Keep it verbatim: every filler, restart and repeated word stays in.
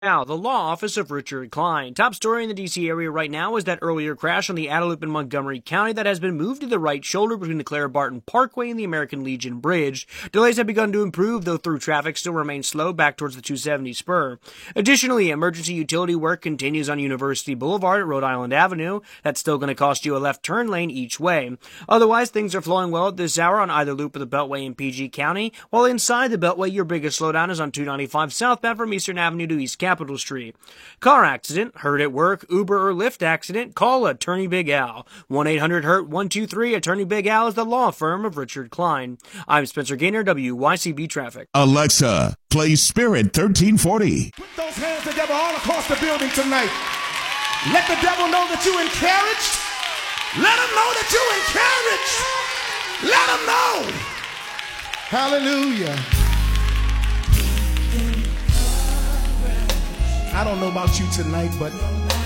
Now, the law office of Richard Klein. Top story in the D C area right now is that earlier crash on the Adelup in Montgomery County that has been moved to the right shoulder between the Clara Barton Parkway and the American Legion Bridge. Delays have begun to improve, though through traffic still remains slow back towards the two seventy spur. Additionally, emergency utility work continues on University Boulevard at Rhode Island Avenue. That's still going to cost you a left turn lane each way. Otherwise, things are flowing well at this hour on either loop of the Beltway in P G County, while inside the Beltway, your biggest slowdown is on two ninety-five southbound from Eastern Avenue to East Capitol Street. Car accident, hurt at work, Uber or Lyft accident, call Attorney Big Al. one eight hundred hurt one two three. Attorney Big Al is the law firm of Richard Klein. I'm Spencer Gaynor, W Y C B Traffic. Alexa, play Spirit thirteen forty. Put those hands together all across the building tonight. Let the devil know that you're encouraged. Let him know that you're encouraged. Let him know. Hallelujah. I don't know about you tonight, but